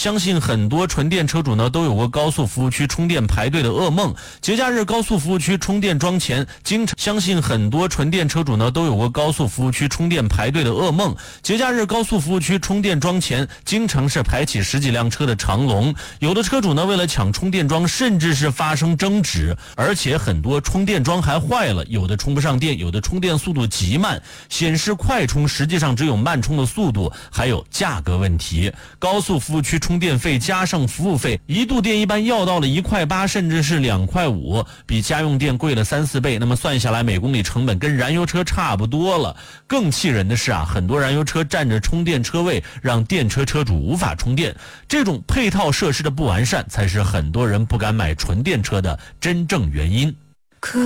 相信很多纯电车主呢都有过高速服务区充电排队的噩梦。节假日高速服务区充电桩前，相信很多纯电车主呢都有过高速服务区充电排队的噩梦。节假日高速服务区充电桩前，经常是排起10几辆车的长龙。有的车主呢为了抢充电桩，甚至是发生争执，而且很多充电桩还坏了，有的充不上电，有的充电速度极慢，显示快充，实际上只有慢充的速度，还有价格问题。高速服务区充电费加上服务费，一度电一般要到了1块8，甚至是2块5，比家用电贵了3、4倍。那么算下来，每公里成本跟燃油车差不多了。更气人的是很多燃油车占着充电车位，让电车车主无法充电。这种配套设施的不完善，才是很多人不敢买纯电车的真正原因。